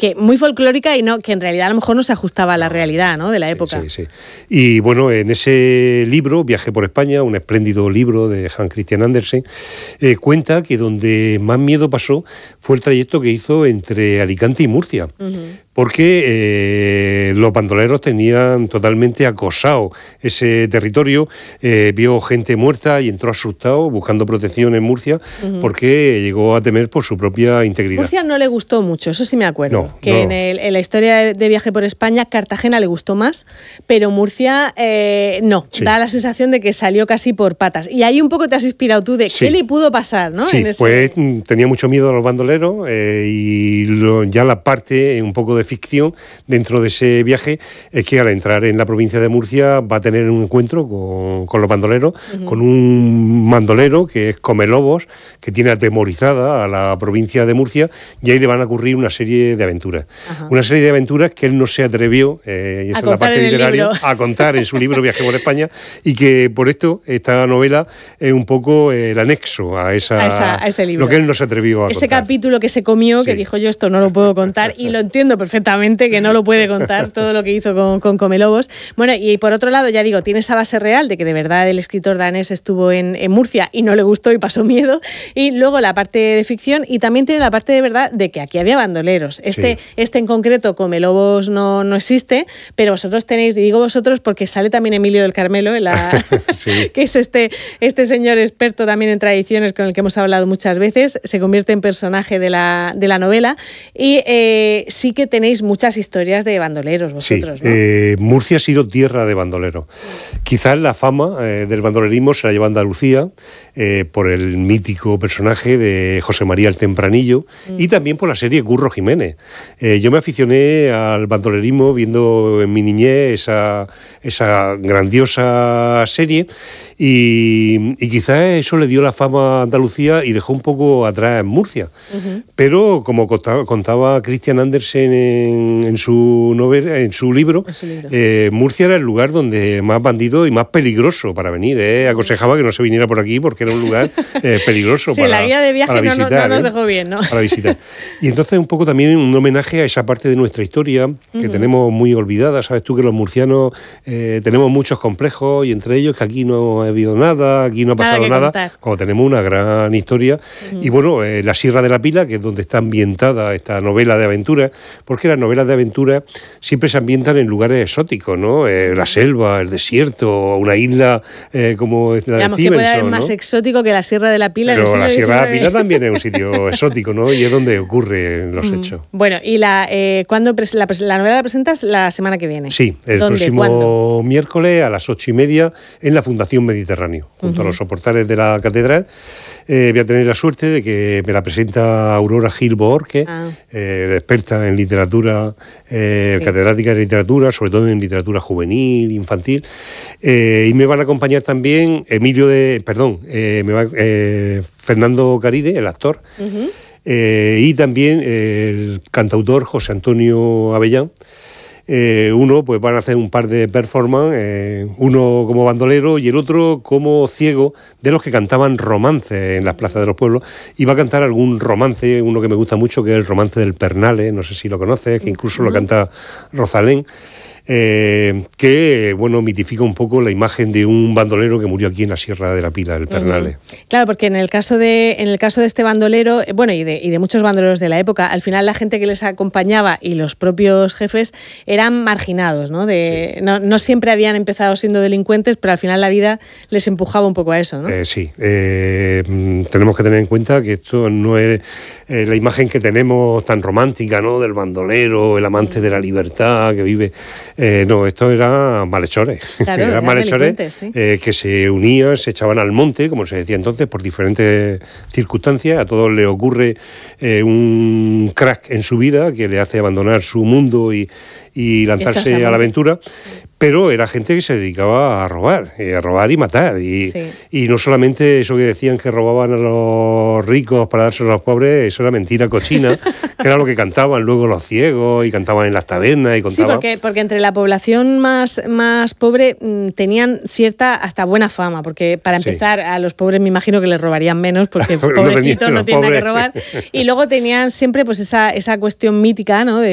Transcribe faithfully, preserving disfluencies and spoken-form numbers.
que muy folclórica y no que en realidad a lo mejor no se ajustaba a la realidad, ¿no?, de la época. Sí, sí, sí. Y bueno, en ese libro, Viaje por España, un espléndido libro de Hans Christian Andersen, eh, cuenta que donde más miedo pasó fue el trayecto que hizo entre Alicante y Murcia. Uh-huh. Porque eh, los bandoleros tenían totalmente acosado ese territorio, eh, vio gente muerta y entró asustado buscando protección en Murcia, uh-huh. porque llegó a temer por su propia integridad. Murcia no le gustó mucho, eso sí me acuerdo, no, que no. En, el, en la historia de, de Viaje por España, Cartagena le gustó más, pero Murcia eh, no, sí. Da la sensación de que salió casi por patas. Y ahí un poco te has inspirado tú de sí. qué le pudo pasar, ¿no? Sí, en ese... pues tenía mucho miedo a los bandoleros eh, y lo, ya la parte un poco de ficción dentro de ese viaje es que al entrar en la provincia de Murcia va a tener un encuentro con, con los bandoleros, uh-huh. con un mandolero que es Comelobos, que tiene atemorizada a la provincia de Murcia, y ahí le van a ocurrir una serie de aventuras. Uh-huh. Una serie de aventuras que él no se atrevió, eh, y esa es la parte literaria, a contar en su libro Viaje por España, y que por esto esta novela es un poco el anexo a, esa, a, esa, a ese libro. Lo que él no se atrevió a ese contar. Capítulo que se comió, sí. que dijo yo esto no lo puedo contar, y lo entiendo perfectamente, que no lo puede contar todo lo que hizo con, con Comelobos. Bueno, y por otro lado, ya digo, tiene esa base real de que de verdad el escritor danés estuvo en, en Murcia y no le gustó y pasó miedo, y luego la parte de ficción, y también tiene la parte de verdad de que aquí había bandoleros. Este, sí. este en concreto, Comelobos, no, no existe, pero vosotros tenéis, y digo vosotros porque sale también Emilio del Carmelo, en la, sí. que es este, este señor experto también en tradiciones con el que hemos hablado muchas veces, se convierte en personaje de la, de la novela, y eh, sí que tenéis muchas historias de bandoleros vosotros, sí, ¿no? eh, Murcia ha sido tierra de bandoleros. Sí. Quizás la fama eh, del bandolerismo se la lleva a Andalucía eh, por el mítico personaje de José María el Tempranillo, mm. y también por la serie Curro Jiménez. Eh, yo me aficioné al bandolerismo viendo en mi niñez esa, esa grandiosa serie, y, y quizás eso le dio la fama a Andalucía y dejó un poco atrás en Murcia. Uh-huh. Pero como contaba, contaba Christian Andersen en, en, su novela, en su libro, su libro. Eh, Murcia era el lugar donde más bandido y más peligroso para venir. Eh. Aconsejaba que no se viniera por aquí porque era un lugar eh, peligroso sí, para, la guía de viaje para no, visitar. no nos eh, dejó bien, ¿no? Para visitar. Y entonces un poco también un homenaje a esa parte de nuestra historia que uh-huh. tenemos muy olvidada. Sabes tú que los murcianos eh, tenemos muchos complejos, y entre ellos que aquí no ha habido nada, aquí no ha pasado nada, nada como tenemos una gran historia. Uh-huh. Y bueno, eh, la Sierra de la Pila, que es donde está ambientada esta novela de aventura, porque las novelas de aventura siempre se ambientan en lugares exóticos, ¿no? Eh, la selva, el desierto, una isla eh, como la Digamos de Stevenson, que puede haber ¿no? más exótico que la Sierra de la Pila. Pero en el la Sierra de la Pila diecinueve. también es un sitio exótico, ¿no? Y es donde ocurren los mm. hechos. Bueno, ¿y la eh, cuándo pres- la, la novela la presentas la semana que viene? Sí, el ¿Dónde? próximo ¿Cuándo? miércoles a las ocho y media en la Fundación Mediterráneo, junto uh-huh. a los soportales de la catedral. Eh, voy a tener la suerte de que me la presenta Aurora Gil Bohorque, ah. eh, experta en literatura, eh, sí. catedrática de literatura, sobre todo en literatura juvenil, infantil, eh, y me van a acompañar también Emilio de, perdón, eh, me va, eh, Fernando Caride, el actor, uh-huh. eh, y también el cantautor José Antonio Avellán. Eh, uno, pues van a hacer un par de performances, eh, uno como bandolero y el otro como ciego, de los que cantaban romances en las plazas de los pueblos, y va a cantar algún romance, uno que me gusta mucho, que es el romance del Pernales, no sé si lo conoces, que incluso uh-huh. lo canta Rosalén. Eh, que bueno mitifica un poco la imagen de un bandolero que murió aquí en la Sierra de la Pila, del Pernales. Uh-huh. Claro, porque en el caso de en el caso de este bandolero, bueno, y de, y de muchos bandoleros de la época, al final la gente que les acompañaba y los propios jefes eran marginados, ¿no? De, sí. no, no siempre habían empezado siendo delincuentes, pero al final la vida les empujaba un poco a eso, ¿no? Eh, sí, eh, tenemos que tener en cuenta que esto no es eh, la imagen que tenemos tan romántica, ¿no? Del bandolero, el amante de la libertad que vive. Eh, no, estos eran malhechores. Claro, eran malhechores sí. eh, que se unían, se echaban al monte, como se decía entonces, por diferentes circunstancias. A todos les ocurre eh, un crack en su vida que le hace abandonar su mundo y, y lanzarse a la aventura. Pero era gente que se dedicaba a robar, eh, a robar y matar. Y, sí. y no solamente eso que decían que robaban a los ricos para dárselo a los pobres, eso era mentira cochina, que era lo que cantaban luego los ciegos y cantaban en las tabernas y contaban. Sí, porque, porque entre la población más, más pobre mmm, tenían cierta hasta buena fama, porque para empezar sí. a los pobres me imagino que les robarían menos, porque pobrecitos no, no tienen nada que robar. Y luego tenían siempre pues esa, esa cuestión mítica, ¿no? De